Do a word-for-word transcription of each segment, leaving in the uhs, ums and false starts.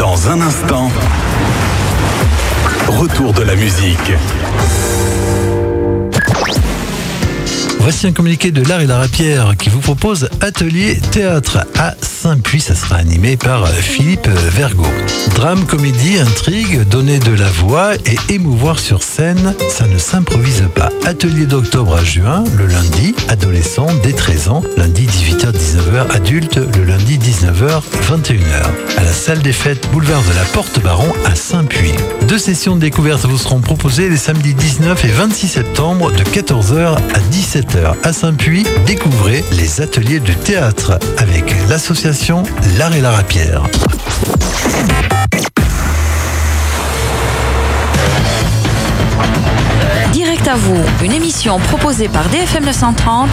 Dans un instant, retour de la musique. Voici un communiqué de l'Art et la Rapière qui vous propose Atelier Théâtre à Saint-Puy. Ça sera animé par Philippe Vergot. Drame, comédie, intrigue, donner de la voix et émouvoir sur scène, ça ne s'improvise pas. Atelier d'octobre à juin, le lundi, adolescent dès treize ans, lundi dix-huit heures dix-neuf heures, adulte, le lundi dix-neuf heures vingt et une heures. À la salle des fêtes, boulevard de la Porte-Baron à Saint-Puy. Deux sessions de découverte vous seront proposées les samedis dix-neuf et vingt-six septembre de quatorze heures à dix-sept heures. À Saint-Puy, découvrez les ateliers de théâtre avec l'association L'Art et la Rapière. Direct à vous, une émission proposée par D F M neuf cent trente.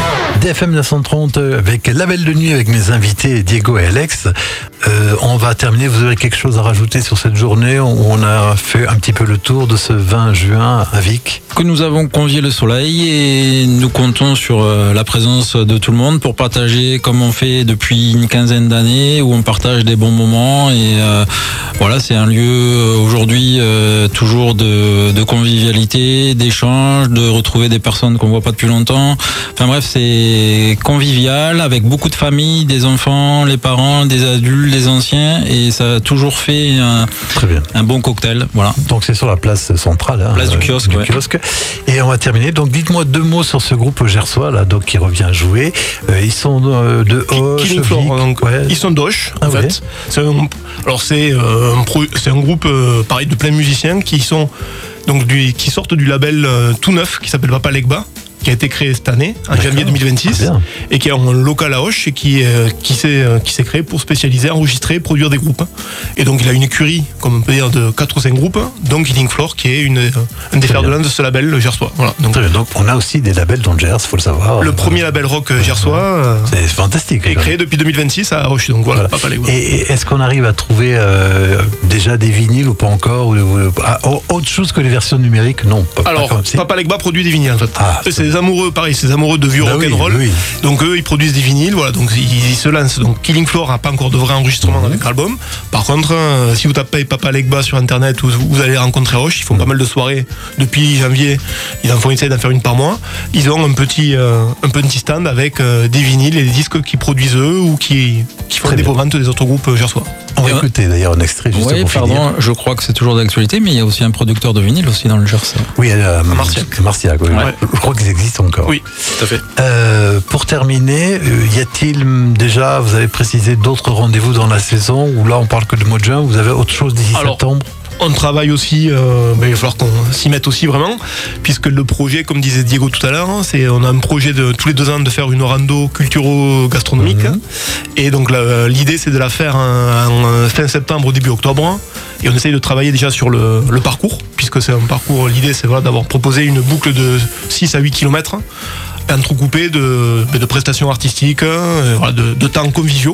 D F M neuf cent trente avec Label de nuit avec mes invités Diego et Alex. Euh, on va terminer, vous avez quelque chose à rajouter sur cette journée où on a fait un petit peu le tour de ce vingt juin à Vic? Que nous avons convié le soleil et nous comptons sur la présence de tout le monde pour partager comme on fait depuis une quinzaine d'années où on partage des bons moments et euh, voilà, c'est un lieu aujourd'hui euh, toujours de, de convivialité, d'échange, de retrouver des personnes qu'on voit pas depuis longtemps. Enfin bref, c'est convivial avec beaucoup de familles, des enfants, les parents, des adultes, des anciens et ça a toujours fait un, Très bien. un bon cocktail. Voilà. Donc c'est sur la place centrale, hein, place du kiosque. Du ouais. kiosque. Et on va terminer. Donc dites-moi deux mots sur ce groupe gersois là, donc qui revient jouer. Euh, ils sont euh, de Hoche, Killing Floor, Vic, donc, ouais. Ils sont d'Hoche, en Ah ouais. fait. C'est un, alors c'est euh, un, pro, c'est un groupe euh, pareil de plein musiciens qui sont donc du, qui sortent du label euh, tout neuf qui s'appelle Papa Legba, qui a été créé cette année, en D'accord. janvier deux mille vingt-six, et qui est un local à Hoche et qui, euh, qui, s'est, euh, qui s'est créé pour spécialiser, enregistrer, produire des groupes. Et donc il a une écurie, comme on peut dire, de quatre ou cinq groupes, dont Killing Floor, qui est une, euh, un des fers de lance de ce label, le gersois. Voilà. Donc, Très bien. Donc on a aussi des labels dans le Gers, faut le savoir. le premier label rock gersois euh, C'est fantastique. est créé depuis deux mille vingt-six à Hoche. Donc voilà, Voilà. Papa Legba. Et, et est-ce qu'on arrive à trouver euh, déjà des vinyles ou pas encore ou, ou, ah, autre chose que les versions numériques? Non. Pas, pas Alors, comme si. Papa Legba produit des vinyles en fait. Ah, Eux, c'est des amoureux, pareil, c'est des amoureux de vieux Bah oui, rock'n'roll. oui. Donc eux, ils produisent des vinyles, voilà. Donc ils, ils se lancent. Donc Killing Floor n'a pas encore de vrai enregistrement Mhm. avec l'album. Par contre, euh, si vous tapez Papa Legba sur internet, vous, vous allez rencontrer Hoche. Ils font pas mal de soirées depuis janvier. Ils en font essayer d'en faire une par mois. Ils ont un petit, euh, un petit stand avec euh, des vinyles et des disques qu'ils produisent eux ou qui, qui font Très des bien. ventes des autres groupes euh, gersois. On va Et écouter d'ailleurs un extrait juste Oui, pour pardon, finir. je crois que c'est toujours d'actualité, mais il y a aussi un producteur de vinyle aussi dans le Gers. Oui, euh, Marciac. Marciac, oui. Ouais. Je crois qu'ils existent encore. Oui, tout à fait. Euh, pour terminer, euh, y a-t-il hum, déjà, vous avez précisé d'autres rendez-vous dans la saison ou là on parle que du mois de juin, vous avez autre chose d'ici Alors, septembre? On travaille aussi, euh, ben, il va falloir qu'on s'y mette aussi vraiment, puisque le projet, comme disait Diego tout à l'heure, hein, c'est on a un projet de tous les deux ans de faire une rando culturo-gastronomique, Mhm. et donc la- l'idée c'est de la faire en, en fin septembre, début octobre, et on essaye de travailler déjà sur le, le parcours, puisque c'est un parcours. L'idée c'est voilà, d'avoir proposé une boucle de six à huit kilomètres. Entrecoupé de, de prestations artistiques, euh, voilà, de, de temps conviviaux.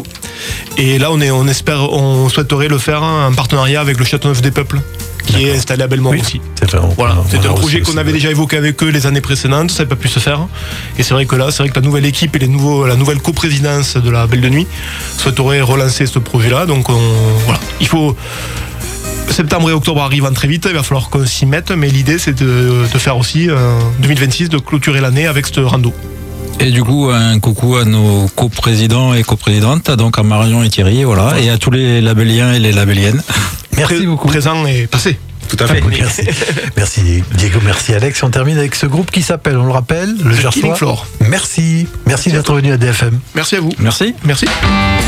Et là, on, est, on espère, on souhaiterait le faire en partenariat avec le Châteauneuf des Peuples, qui D'accord. est installé à Belmont Oui. aussi. C'est vrai, on- Voilà, on- c'était on un a projet aussi- qu'on avait déjà évoqué avec eux les années précédentes, ça n'a pas pu se faire. Et c'est vrai que là, c'est vrai que la nouvelle équipe et les nouveaux, la nouvelle coprésidence de la Belle de Nuit souhaiterait relancer ce projet-là. Donc on, voilà, il faut. Septembre et octobre arrivant très vite, il va falloir qu'on s'y mette, mais l'idée c'est de, de faire aussi euh, deux mille vingt-six, de clôturer l'année avec ce rando. Et du coup, un coucou à nos coprésidents et coprésidentes, donc à Marion et Thierry, voilà, et à tous les labelliens et les labelliennes. Merci Pré- beaucoup. Présent et passé. Tout à Oui, merci. Merci Diego, merci Alex. On termine avec ce groupe qui s'appelle, on le rappelle, le Gersois. Killing Floor. Merci, merci d'être venu à D F M. Merci à vous. Merci. Merci.